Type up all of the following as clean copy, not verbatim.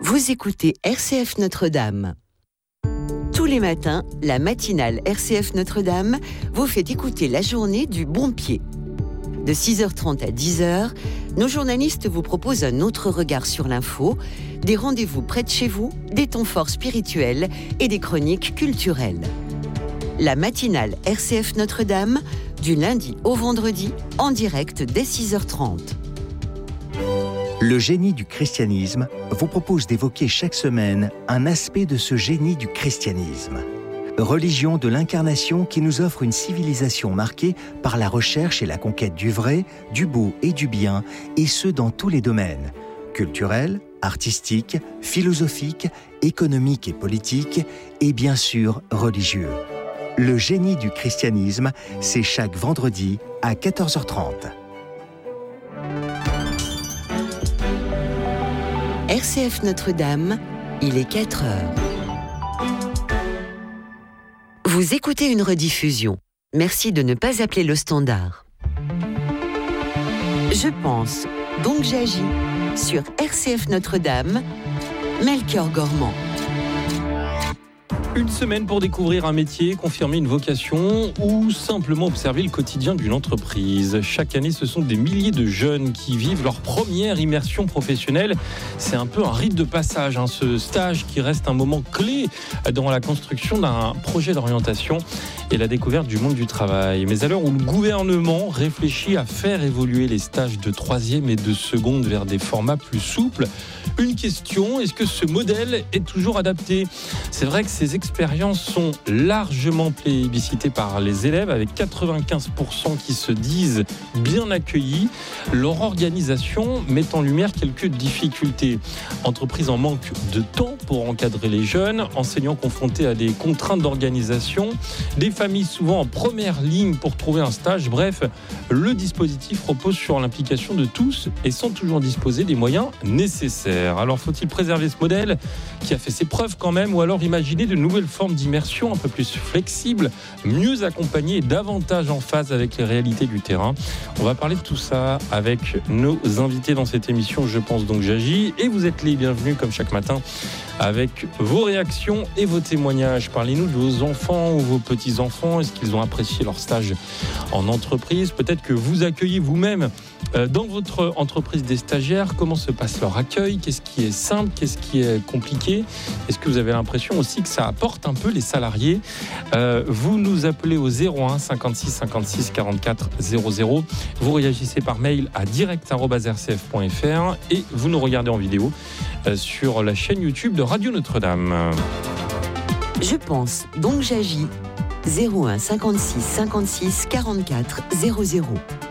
Vous écoutez RCF Notre-Dame. Tous les matins, la matinale RCF Notre-Dame vous fait écouter la journée du bon pied. De 6h30 à 10h, nos journalistes vous proposent un autre regard sur l'info, des rendez-vous près de chez vous, des temps forts spirituels et des chroniques culturelles. La matinale RCF Notre-Dame, du lundi au vendredi, en direct dès 6h30. Le génie du christianisme vous propose d'évoquer chaque semaine un aspect de ce génie du christianisme. Religion de l'incarnation qui nous offre une civilisation marquée par la recherche et la conquête du vrai, du beau et du bien, et ce dans tous les domaines, culturels, artistiques, philosophiques, économiques et politiques, et bien sûr religieux. Le génie du christianisme, c'est chaque vendredi à 14h30. RCF Notre-Dame, il est 4h. Vous écoutez une rediffusion. Merci de ne pas appeler le standard. Je pense, donc j'agis. Sur RCF Notre-Dame, Melchior Gormand. Une semaine pour découvrir un métier, confirmer une vocation ou simplement observer le quotidien d'une entreprise. Chaque année, ce sont des milliers de jeunes qui vivent leur première immersion professionnelle. C'est un peu un rite de passage, ce stage qui reste un moment clé dans la construction d'un projet d'orientation et la découverte du monde du travail. Mais à l'heure où le gouvernement réfléchit à faire évoluer les stages de 3e et de seconde vers des formats plus souples, une question, est-ce que ce modèle est toujours adapté ? C'est vrai que ces expériences sont largement plébiscitées par les élèves, avec 95% qui se disent bien accueillis. Leur organisation met en lumière quelques difficultés. Entreprises en manque de temps pour encadrer les jeunes, enseignants confrontés à des contraintes d'organisation, des familles souvent en première ligne pour trouver un stage. Bref, le dispositif repose sur l'implication de tous et sans toujours disposer des moyens nécessaires. Alors faut-il préserver ce modèle qui a fait ses preuves quand même, ou alors imaginer de nouvelles formes d'immersion un peu plus flexibles, mieux accompagnées et davantage en phase avec les réalités du terrain? On va parler de tout ça avec nos invités dans cette émission Je pense donc j'agis, et vous êtes les bienvenus comme chaque matin avec vos réactions et vos témoignages. Parlez-nous de vos enfants ou vos petits-enfants. Est-ce qu'ils ont apprécié leur stage en entreprise? Peut-être que vous accueillez vous-même dans votre entreprise des stagiaires. Comment se passe leur accueil? Qu'est-ce qui est simple? Qu'est-ce qui est compliqué? Est-ce que vous avez l'impression aussi que ça apporte un peu les salariés? Vous nous appelez au 01 56 56 44 00. Vous réagissez par mail à direct@rcf.fr et vous nous regardez en vidéo sur la chaîne YouTube de Radio Notre-Dame. Je pense, donc j'agis. 01 56 56 44 00.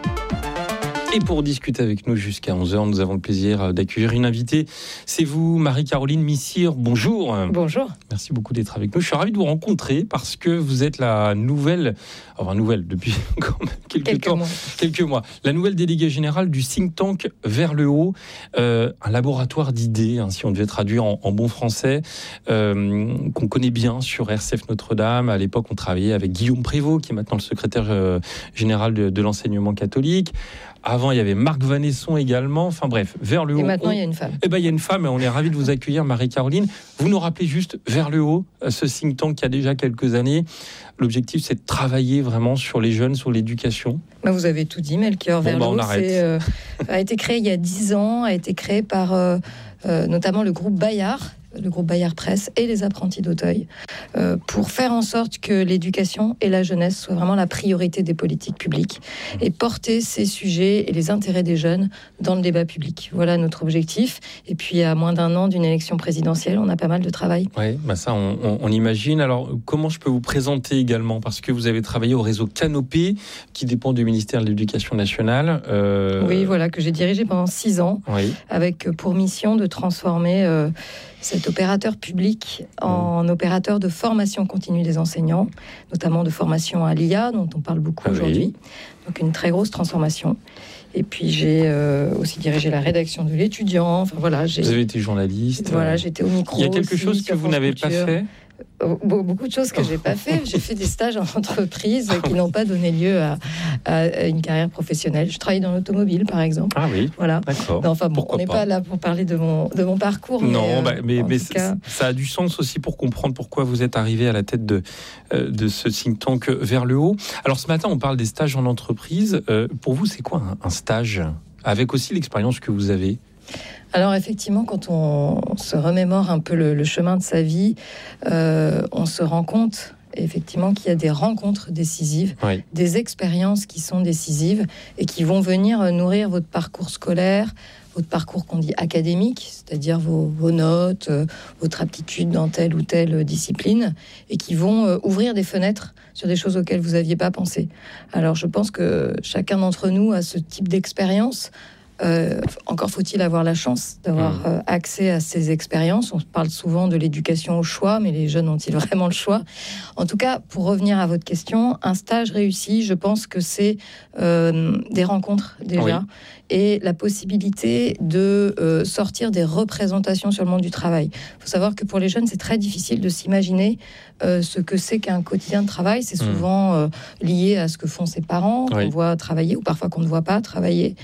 Et pour discuter avec nous jusqu'à 11h, nous avons le plaisir d'accueillir une invitée. C'est vous, Marie-Caroline Missire. Bonjour. Bonjour. Merci beaucoup d'être avec nous. Je suis ravi de vous rencontrer parce que vous êtes la nouvelle depuis quand même quelques mois, la nouvelle déléguée générale du think tank Vers le haut, un laboratoire d'idées, si on devait traduire en bon français, qu'on connaît bien sur RCF Notre-Dame. À l'époque, on travaillait avec Guillaume Prévost, qui est maintenant le secrétaire général de l'enseignement catholique. Avant, il y avait Marc Vanesson également. Enfin bref, Vers le haut. Et maintenant, il y a une femme. Il y a une femme et on est ravis de vous accueillir, Marie-Caroline. Vous nous rappelez juste Vers le haut, ce think tank qui a déjà quelques années. L'objectif, c'est de travailler vraiment sur les jeunes, sur l'éducation. Vous avez tout dit, Melchior. Vers le haut, a été créé il y a 10 ans, a été créé par notamment le groupe Bayard. Le groupe Bayard Presse et les apprentis d'Auteuil, pour faire en sorte que l'éducation et la jeunesse soient vraiment la priorité des politiques publiques et porter ces sujets et les intérêts des jeunes dans le débat public. Voilà notre objectif. Et puis, à moins d'un an d'une élection présidentielle, on a pas mal de travail. Oui, ça, on imagine. Alors, comment je peux vous présenter également? Parce que vous avez travaillé au réseau Canopé, qui dépend du ministère de l'Éducation nationale. Oui, voilà, que j'ai dirigé pendant 6 ans, avec pour mission de transformer cet opérateur public en opérateur de formation continue des enseignants, notamment de formation à l'IA, dont on parle beaucoup aujourd'hui. Donc une très grosse transformation. Et puis j'ai aussi dirigé la rédaction de l'Étudiant. Vous avez été journaliste. Voilà, j'étais au micro. Il y a quelque chose que vous n'avez pas fait? beaucoup de choses que j'ai pas fait. J'ai fait des stages en entreprise qui n'ont pas donné lieu à une carrière professionnelle. Je travaille dans l'automobile, par exemple. Ah oui, voilà. D'accord. Non, enfin bon, on n'est pas là pour parler de mon parcours. Non, mais ça a du sens aussi pour comprendre pourquoi vous êtes arrivé à la tête de ce think tank Vers le haut. Alors ce matin, on parle des stages en entreprise. Pour vous, c'est quoi un stage ? Avec aussi l'expérience que vous avez. Alors effectivement, quand on se remémore un peu le chemin de sa vie, on se rend compte effectivement qu'il y a des rencontres décisives, oui. Des expériences qui sont décisives et qui vont venir nourrir votre parcours scolaire, votre parcours qu'on dit académique, c'est-à-dire vos notes, votre aptitude dans telle ou telle discipline, et qui vont ouvrir des fenêtres sur des choses auxquelles vous n'aviez pas pensé. Alors je pense que chacun d'entre nous a ce type d'expérience. Encore faut-il avoir la chance d'avoir accès à ces expériences. On parle souvent de l'éducation au choix, mais les jeunes ont-ils vraiment le choix ? En tout cas, pour revenir à votre question, un stage réussi, je pense que c'est des rencontres déjà, oui. Et la possibilité de sortir des représentations sur le monde du travail. Il faut savoir que pour les jeunes, c'est très difficile de s'imaginer ce que c'est qu'un quotidien de travail. C'est souvent lié à ce que font ses parents, qu'on voit travailler, ou parfois qu'on ne voit pas travailler.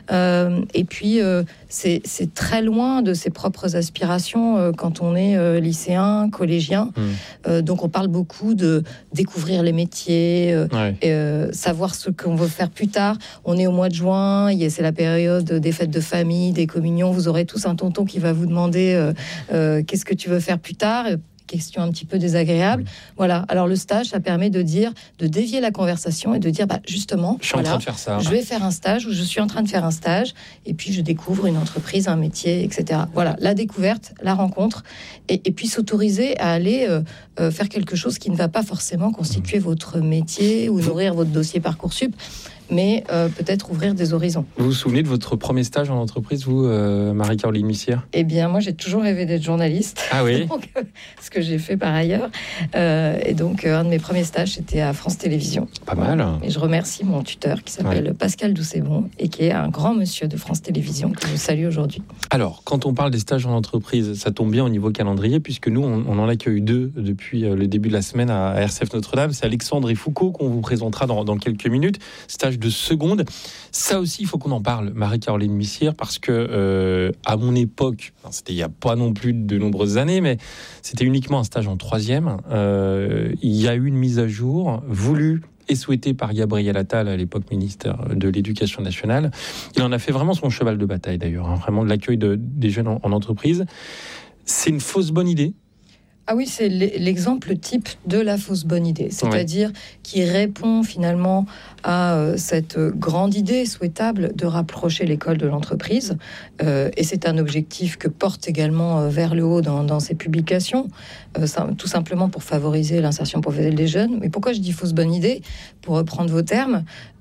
Et puis, c'est très loin de ses propres aspirations quand on est lycéen, collégien. Donc, on parle beaucoup de découvrir les métiers, savoir ce qu'on veut faire plus tard. On est au mois de juin, c'est la période des fêtes de famille, des communions. Vous aurez tous un tonton qui va vous demander qu'est-ce que tu veux faire plus tard. Question un petit peu désagréable. Voilà. Alors le stage, ça permet de dévier la conversation et de dire, justement, je suis en train de faire ça. Je vais faire un stage, ou je suis en train de faire un stage, et puis je découvre une entreprise, un métier, etc. Voilà, la découverte, la rencontre, et puis s'autoriser à aller faire quelque chose qui ne va pas forcément constituer votre métier ou nourrir votre dossier Parcoursup, mais peut-être ouvrir des horizons. Vous vous souvenez de votre premier stage en entreprise, vous, Marie-Caroline Missière ? Eh bien, moi, j'ai toujours rêvé d'être journaliste. Ah oui. Donc, ce que j'ai fait par ailleurs. Et donc, un de mes premiers stages, c'était à France Télévisions. Pas mal. Et je remercie mon tuteur, qui s'appelle Pascal Doucet-Bon, et qui est un grand monsieur de France Télévisions, que je salue aujourd'hui. Alors, quand on parle des stages en entreprise, ça tombe bien au niveau calendrier, puisque nous, on en accueille 2 depuis le début de la semaine à RCF Notre-Dame. C'est Alexandre et Foucault qu'on vous présentera dans quelques minutes. Stage de seconde. Ça aussi, il faut qu'on en parle, Marie-Caroline Missière, parce que à mon époque, c'était il n'y a pas non plus de nombreuses années, mais c'était uniquement un stage en 3e. Il y a eu une mise à jour voulue et souhaitée par Gabriel Attal, à l'époque ministre de l'Éducation nationale. Il en a fait vraiment son cheval de bataille, d'ailleurs, vraiment de l'accueil des jeunes en entreprise. C'est une fausse bonne idée. Ah oui, c'est l'exemple type de la fausse bonne idée, c'est-à-dire qui répond finalement à cette grande idée souhaitable de rapprocher l'école de l'entreprise. Et c'est un objectif que porte également Vers le haut dans ses publications, tout simplement pour favoriser l'insertion professionnelle des jeunes. Mais pourquoi je dis fausse bonne idée ? Pour reprendre vos termes,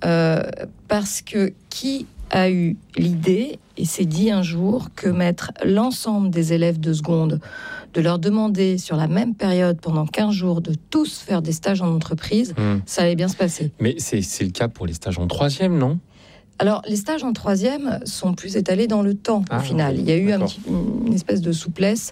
parce que qui a eu l'idée et s'est dit un jour que mettre l'ensemble des élèves de seconde, de leur demander sur la même période pendant 15 jours de tous faire des stages en entreprise, ça allait bien se passer. Mais c'est le cas pour les stages en 3e, non ? Alors, les stages en 3e sont plus étalés dans le temps, au final. Il y a eu une espèce de souplesse.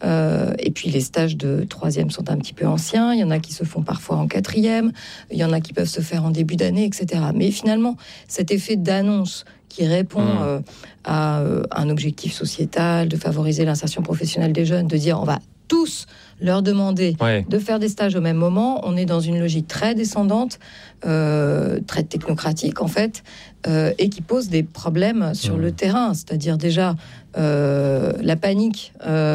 Et puis, les stages de 3e sont un petit peu anciens. Il y en a qui se font parfois en 4e. Il y en a qui peuvent se faire en début d'année, etc. Mais finalement, cet effet d'annonce qui répond à un objectif sociétal, de favoriser l'insertion professionnelle des jeunes, de dire on va tous leur demander de faire des stages au même moment. On est dans une logique très descendante, très technocratique en fait, et qui pose des problèmes sur le terrain. C'est-à-dire déjà la panique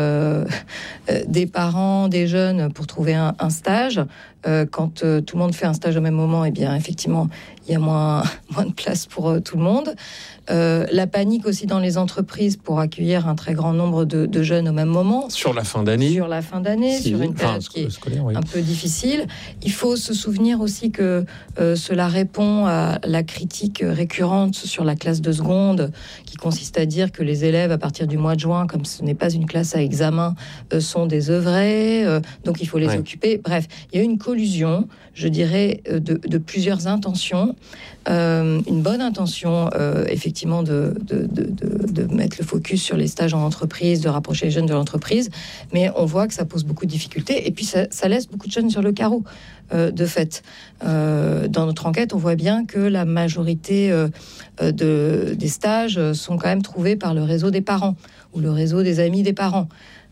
des parents, des jeunes pour trouver un stage. Quand tout le monde fait un stage au même moment, eh bien effectivement, il y a moins de place pour tout le monde. La panique aussi dans les entreprises pour accueillir un très grand nombre de jeunes au même moment. Sur la fin d'année. Sur une période qui est un peu difficile. Il faut se souvenir aussi que Cela répond à la critique récurrente sur la classe de seconde, qui consiste à dire que les élèves, à partir du mois de juin, comme ce n'est pas une classe à examen, sont désœuvrés, donc il faut les occuper. Bref, il y a une collusion, je dirais, de plusieurs intentions. Une bonne intention, effectivement, de mettre le focus sur les stages en entreprise, de rapprocher les jeunes de l'entreprise, mais on voit que ça pose beaucoup de difficultés, et puis ça laisse beaucoup de jeunes sur le carreau, de fait. Dans notre enquête, on voit bien que la majorité des stages sont quand même trouvés par le réseau des parents, ou le réseau des amis des parents.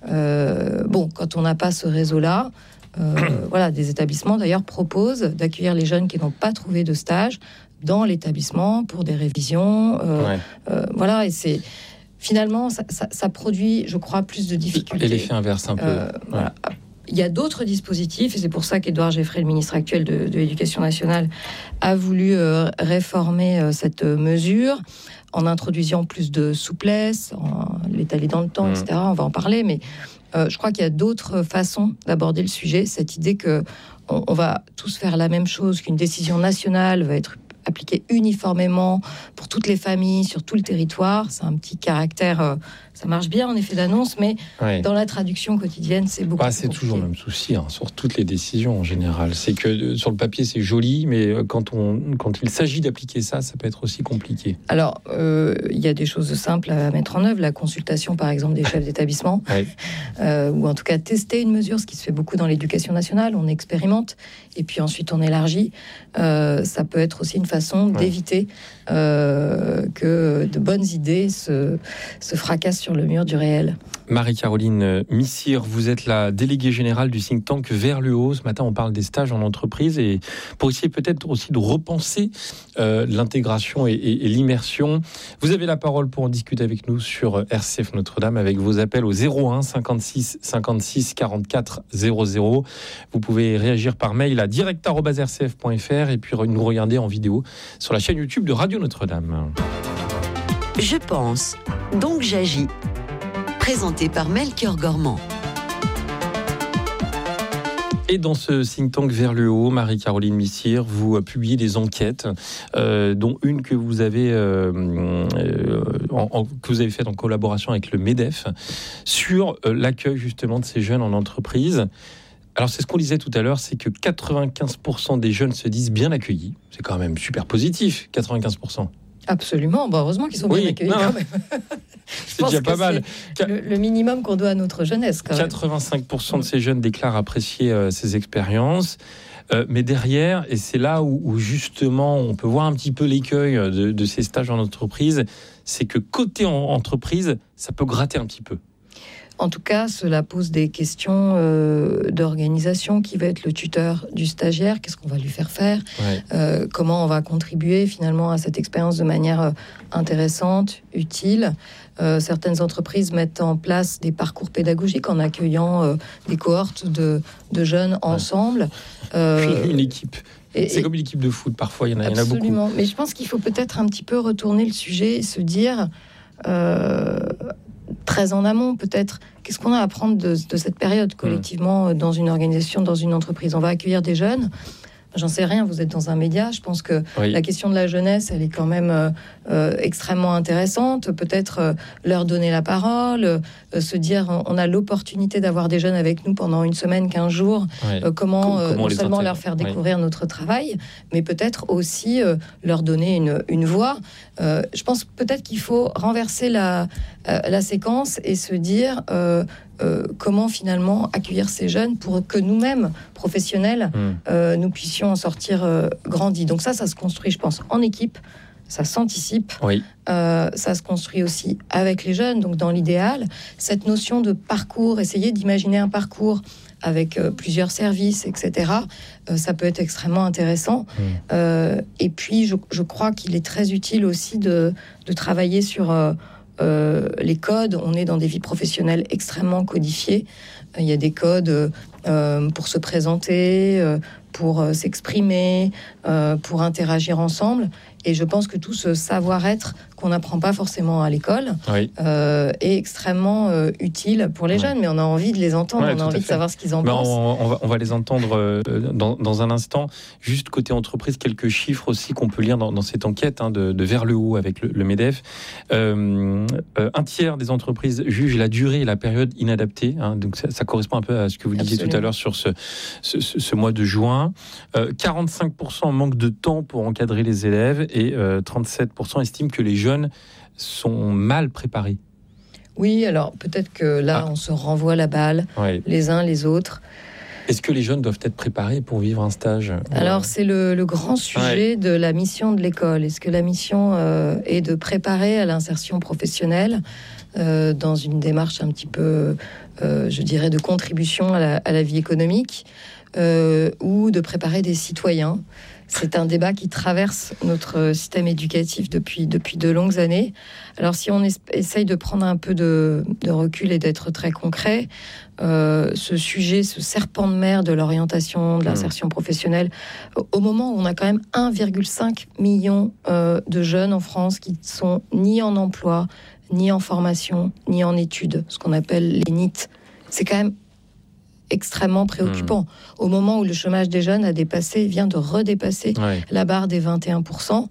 Quand on n'a pas ce réseau-là, des établissements d'ailleurs proposent d'accueillir les jeunes qui n'ont pas trouvé de stage dans l'établissement pour des révisions. Et c'est finalement ça produit, je crois, plus de difficultés. Et l'effet inverse un peu. Voilà. Il y a d'autres dispositifs, et c'est pour ça qu'Édouard Geoffrey, le ministre actuel de l'Éducation nationale, a voulu réformer cette mesure en introduisant plus de souplesse, en l'étaler dans le temps, etc. On va en parler, mais je crois qu'il y a d'autres façons d'aborder le sujet. Cette idée que on va tous faire la même chose, qu'une décision nationale va être appliquée uniformément pour toutes les familles, sur tout le territoire, c'est un petit caractère... ça marche bien en effet d'annonce, mais dans la traduction quotidienne, c'est beaucoup plus c'est toujours le même souci, sur toutes les décisions en général. C'est que sur le papier, c'est joli, mais quand il s'agit d'appliquer ça, ça peut être aussi compliqué. Alors, il y a des choses simples à mettre en œuvre. La consultation, par exemple, des chefs d'établissement, ou en tout cas tester une mesure, ce qui se fait beaucoup dans l'éducation nationale. On expérimente, et puis ensuite on élargit. Ça peut être aussi une façon d'éviter que de bonnes idées se fracassent sur le mur du réel. Marie-Caroline Missire, vous êtes la déléguée générale du think tank Vers le Haut. Ce matin, on parle des stages en entreprise, et pour essayer peut-être aussi de repenser l'intégration et l'immersion. Vous avez la parole pour en discuter avec nous sur RCF Notre-Dame, avec vos appels au 01 56 56 44 00. Vous pouvez réagir par mail à direct@rcf.fr, et puis nous regarder en vidéo sur la chaîne YouTube de Radio Notre-Dame. Je pense, donc j'agis. Présenté par Melchior Gormand. Et dans ce think tank Vers le Haut, Marie-Caroline Missire, vous publiez des enquêtes, dont une que vous avez faite en collaboration avec le MEDEF, sur l'accueil justement de ces jeunes en entreprise. Alors c'est ce qu'on disait tout à l'heure, c'est que 95% des jeunes se disent bien accueillis. C'est quand même super positif, 95%. Absolument, heureusement qu'ils sont bien accueillis quand même. C'est déjà pas mal. C'est le minimum qu'on doit à notre jeunesse quand même. 85% de ces jeunes déclarent apprécier ces expériences. Mais derrière, et c'est là où justement on peut voir un petit peu l'écueil de ces stages en entreprise, c'est que côté entreprise, ça peut gratter un petit peu. En tout cas, cela pose des questions d'organisation. Qui va être le tuteur du stagiaire? Qu'est-ce qu'on va lui faire faire? Comment on va contribuer finalement à cette expérience de manière intéressante, utile? Certaines entreprises mettent en place des parcours pédagogiques en accueillant des cohortes de jeunes ensemble. Une équipe. C'est comme une équipe de foot, parfois, il y en a beaucoup. Absolument, mais je pense qu'il faut peut-être un petit peu retourner le sujet et se dire... très en amont peut-être, qu'est-ce qu'on a à apprendre de cette période collectivement dans une organisation, dans une entreprise? On va accueillir des jeunes, j'en sais rien, vous êtes dans un média, je pense que la question de la jeunesse, elle est quand même extrêmement intéressante, peut-être leur donner la parole, se dire on a l'opportunité d'avoir des jeunes avec nous pendant une semaine, 15 jours, comment non seulement leur faire découvrir notre travail, mais peut-être aussi leur donner une voix. Je pense peut-être qu'il faut renverser la séquence et se dire comment finalement accueillir ces jeunes pour que nous-mêmes, professionnels, nous puissions en sortir grandis. Donc ça se construit, je pense, en équipe, ça s'anticipe, ça se construit aussi avec les jeunes. Donc dans l'idéal, cette notion de parcours, essayer d'imaginer un parcours avec plusieurs services, etc., ça peut être extrêmement intéressant. Et puis, je crois qu'il est très utile aussi de travailler sur les codes. On est dans des vies professionnelles extrêmement codifiées. Il y a des codes pour se présenter, pour s'exprimer, pour interagir ensemble. Et je pense que tout ce savoir-être qu'on n'apprend pas forcément à l'école est extrêmement utile pour les jeunes. Mais on a envie de les entendre, on a envie de savoir ce qu'ils en pensent. On va les entendre dans un instant. Juste côté entreprise, quelques chiffres aussi qu'on peut lire dans cette enquête de Vers le haut avec le MEDEF. Un tiers des entreprises jugent la durée et la période inadaptée. Donc ça correspond un peu à ce que vous disiez tout à l'heure sur ce mois de juin. 45% manquent de temps pour encadrer les élèves et 37% estiment que les jeunes sont mal préparés. Oui, alors peut-être que là, on se renvoie la balle, les uns les autres. Est-ce que les jeunes doivent être préparés pour vivre un stage ? Alors, c'est le grand sujet de la mission de l'école. Est-ce que la mission est de préparer à l'insertion professionnelle dans une démarche un petit peu, je dirais, de contribution à la vie économique ou de préparer des citoyens ? C'est un débat qui traverse notre système éducatif depuis de longues années. Alors, si on essaye de prendre un peu de recul et d'être très concret, ce sujet, ce serpent de mer de l'orientation, de l'insertion professionnelle, au moment où on a quand même 1,5 million de jeunes en France qui sont ni en emploi, ni en formation, ni en études, ce qu'on appelle les NEET, c'est quand même extrêmement préoccupant. Au moment où le chômage des jeunes vient de redépasser la barre des 21%,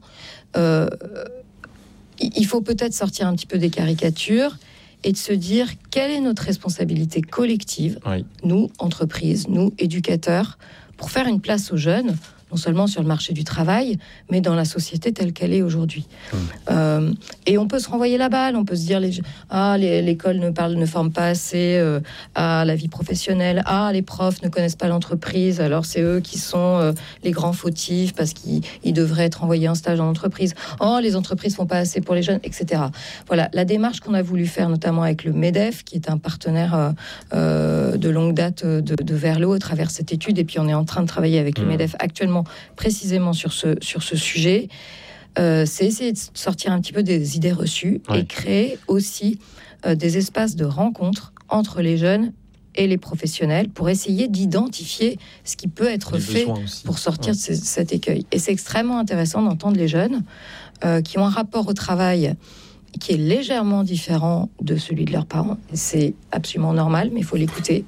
il faut peut-être sortir un petit peu des caricatures et de se dire quelle est notre responsabilité collective, nous, entreprises, nous, éducateurs, pour faire une place aux jeunes, non seulement sur le marché du travail, mais dans la société telle qu'elle est aujourd'hui. Et on peut se renvoyer la balle, on peut se dire l'école ne forme pas assez à la vie professionnelle, les profs ne connaissent pas l'entreprise, alors c'est eux qui sont les grands fautifs parce qu'ils devraient être envoyés en stage en entreprise, les entreprises font pas assez pour les jeunes, etc. Voilà, la démarche qu'on a voulu faire notamment avec le MEDEF, qui est un partenaire de longue date de Vers le haut à travers cette étude, et puis on est en train de travailler avec le MEDEF actuellement précisément sur ce sujet, c'est essayer de sortir un petit peu des idées reçues et créer aussi des espaces de rencontre entre les jeunes et les professionnels pour essayer d'identifier ce qui peut être fait pour sortir de cet écueil. Et c'est extrêmement intéressant d'entendre les jeunes qui ont un rapport au travail qui est légèrement différent de celui de leurs parents. C'est absolument normal, mais il faut l'écouter.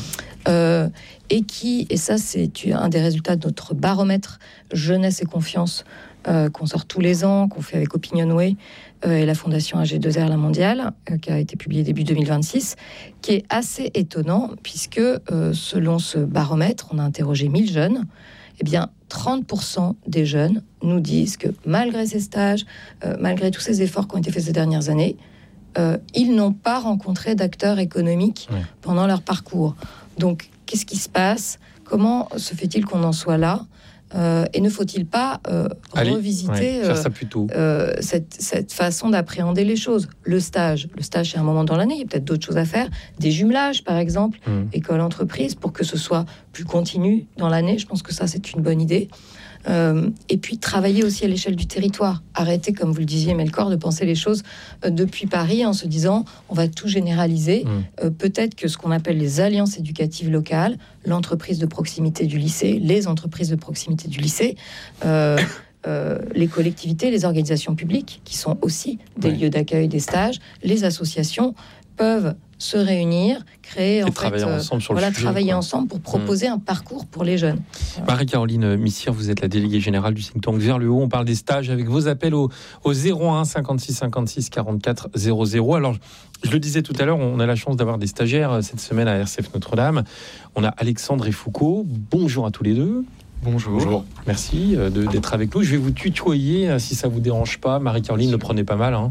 Et ça c'est un des résultats de notre baromètre jeunesse et confiance qu'on sort tous les ans, qu'on fait avec Opinionway et la fondation AG2R La Mondiale, qui a été publié début 2026, qui est assez étonnant puisque selon ce baromètre, on a interrogé 1000 jeunes, eh bien 30% des jeunes nous disent que malgré ces stages, malgré tous ces efforts qui ont été faits ces dernières années, ils n'ont pas rencontré d'acteurs économiques pendant leur parcours. Donc, qu'est-ce qui se passe ? Comment se fait-il qu'on en soit là ? Et ne faut-il pas revisiter cette façon d'appréhender les choses ? Le stage, c'est un moment dans l'année, il y a peut-être d'autres choses à faire. Des jumelages, par exemple, école-entreprise, pour que ce soit plus continu dans l'année. Je pense que ça, c'est une bonne idée. Et puis travailler aussi à l'échelle du territoire. Arrêter, comme vous le disiez, Melchior, de penser les choses depuis Paris en se disant on va tout généraliser. Peut-être que ce qu'on appelle les alliances éducatives locales, l'entreprise de proximité du lycée, les entreprises de proximité du lycée, les collectivités, les organisations publiques, qui sont aussi des lieux d'accueil des stages, les associations peuvent se réunir, créer travailler ensemble pour proposer un parcours pour les jeunes. Marie-Caroline Missire, vous êtes la déléguée générale du think tank Vers le haut. On parle des stages avec vos appels au 01 56 56 44 00. Alors, je le disais tout à l'heure, on a la chance d'avoir des stagiaires cette semaine à RCF Notre-Dame. On a Alexandre et Foucault. Bonjour à tous les deux. Bonjour. Merci d'être avec nous. Je vais vous tutoyer si ça vous dérange pas. Marie-Caroline, ne prenez pas mal.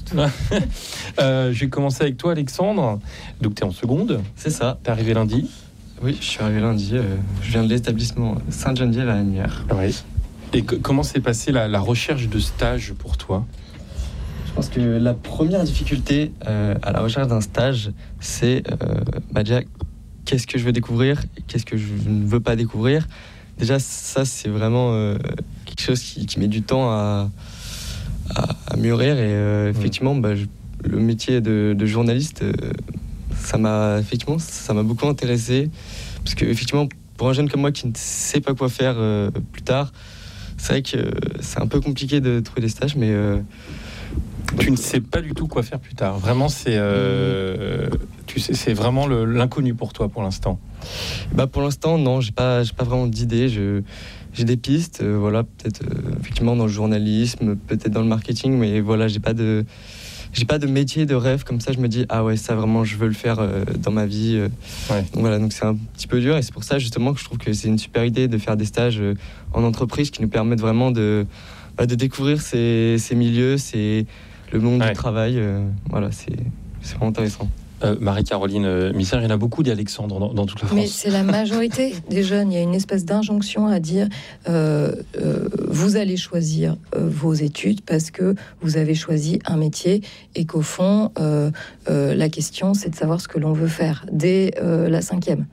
Je vais commencer avec toi, Alexandre. Donc, tu es en seconde. C'est ça. Tu es arrivé lundi. Oui, je suis arrivé lundi. Je viens de l'établissement Sainte-Geneviève à Asnières. Oui. Et comment s'est passée la recherche de stage pour toi ? Je pense que la première difficulté à la recherche d'un stage, c'est déjà qu'est-ce que je veux découvrir et qu'est-ce que je ne veux pas découvrir. Déjà, ça, c'est vraiment quelque chose qui met du temps à mûrir. Et effectivement, le métier de journaliste, ça m'a beaucoup intéressé. Parce que, effectivement, pour un jeune comme moi qui ne sait pas quoi faire plus tard, c'est vrai que c'est un peu compliqué de trouver des stages, mais... Tu ne sais pas du tout quoi faire plus tard. Vraiment, c'est vraiment l'inconnu pour toi pour l'instant. Pour l'instant, non, j'ai pas vraiment d'idée. J'ai des pistes, voilà, peut-être effectivement dans le journalisme, peut-être dans le marketing, mais voilà, j'ai pas de métier, de rêve comme ça. Je me dis ah ouais, ça vraiment, je veux le faire dans ma vie. Ouais. Donc voilà, donc c'est un petit peu dur et c'est pour ça justement que je trouve que c'est une super idée de faire des stages en entreprise qui nous permettent vraiment de découvrir ces milieux, le monde du travail. Voilà, c'est vraiment intéressant. Marie-Caroline Missière, il y en a beaucoup d'Alexandre dans toute la France. Mais c'est la majorité des jeunes. Il y a une espèce d'injonction à dire vous allez choisir vos études parce que vous avez choisi un métier et qu'au fond, la question, c'est de savoir ce que l'on veut faire dès la 5e.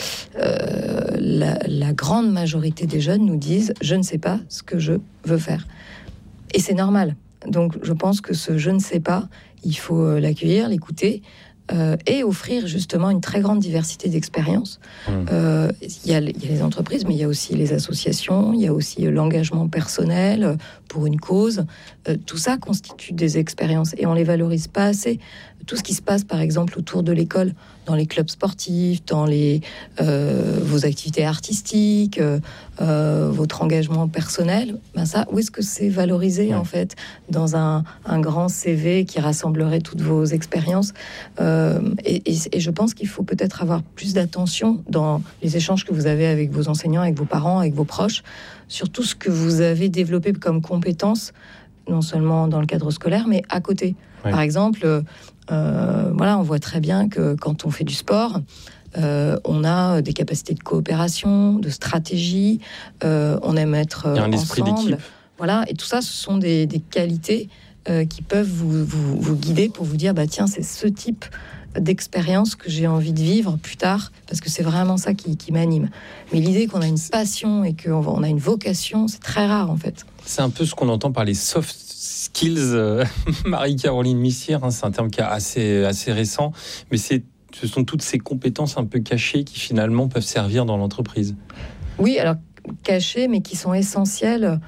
La grande majorité des jeunes nous disent je ne sais pas ce que je veux faire. Et c'est normal. Donc je pense que ce je ne sais pas, il faut l'accueillir, l'écouter et offrir justement une très grande diversité d'expériences. Il y a les entreprises, mais il y a aussi les associations, il y a aussi l'engagement personnel pour une cause. Tout ça constitue des expériences et on les valorise pas assez. Tout ce qui se passe, par exemple, autour de l'école, dans les clubs sportifs, dans vos activités artistiques, votre engagement personnel, ça, où est-ce que c'est valorisé en fait dans un grand CV qui rassemblerait toutes vos expériences et je pense qu'il faut peut-être avoir plus d'attention dans les échanges que vous avez avec vos enseignants, avec vos parents, avec vos proches, sur tout ce que vous avez développé comme compétences, non seulement dans le cadre scolaire, mais à côté. Ouais. Par exemple, on voit très bien que quand on fait du sport, on a des capacités de coopération, de stratégie, on aime être ensemble. Il y a un esprit d'équipe. Voilà, et tout ça, ce sont des qualités qui peuvent vous guider pour vous dire, tiens, c'est ce type d'expérience que j'ai envie de vivre plus tard, parce que c'est vraiment ça qui m'anime. Mais l'idée qu'on a une passion et qu'on a une vocation, c'est très rare en fait. C'est un peu ce qu'on entend par les soft skills, Marie-Caroline Missière, c'est un terme qui est assez récent, mais ce sont toutes ces compétences un peu cachées qui finalement peuvent servir dans l'entreprise. Oui, alors cachées, mais qui sont essentielles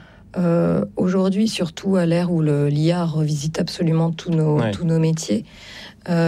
aujourd'hui, surtout à l'ère où l'IA revisite absolument tous nos métiers.